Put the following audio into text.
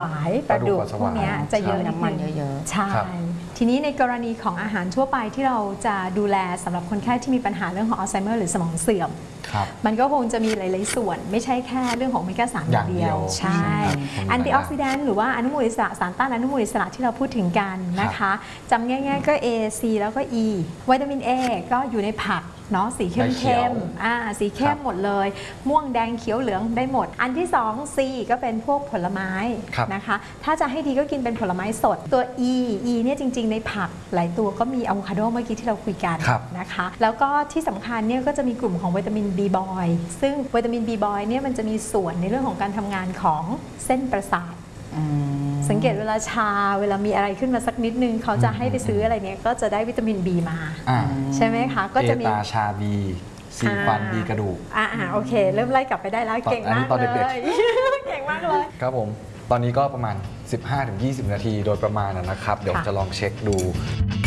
หวายปลาดุกพวกนี้จะเยอะน้ำมันเยอะๆใช่ทีนี้ในกรณีของอาหารทั่วไปที่เราจะดูแลสำหรับคนไข้ที่มีปัญหาเรื่องของอัลไซเมอร์หรือสมองเสื่อมมันก็คงจะมีหลายๆส่วนไม่ใช่แค่เรื่องของโอเมก้า3อย่างเดียวใช่แอนตี้ออกซิแดนต์หรือว่าอนุมูลอิสระสารต้านอนุมูลอิสระที่เราพูดถึงกันนะคะจำง่ายๆก็ A C แล้วก็ E วิตามิน A ก็อยู่ในผักเนาะสีเข้มสีเข้มหมดเลยม่วงแดงเขียวเหลืองได้หมดอันที่2 C ก็เป็นพวกผลไม้นะคะถ้าจะให้ดีก็กินเป็นผลไม้สดตัว E เนี่ยจริงๆในผักหลายตัวก็มีอะโวคาโดเมื่อกี้ที่เราคุยกันนะคะแล้วก็ที่สำคัญเนี่ยก็จะมีกลุ่มของวิตามิน B บอยซึ่งวิตามิน B บอยเนี่ยมันจะมีส่วนในเรื่องของการทำงานของเส้นประสาทสังเกตเวลาชาเวลามีอะไรขึ้นมาสักนิดนึงเขาจะให้ไปซื้ออะไรเนี่ยก็จะได้วิตามิน B มาใช่ไหมคะก็จะมีตาชา B ซีฟัน B กระดูกโอเคเริ่มไล่กลับไปได้แล้วเก่งมากเลยเก่งมากเลยครับผมตอนนี้ก็ประมาณ 15-20 นาทีโดยประมาณนะครับเดี๋ยวจะลองเช็คดู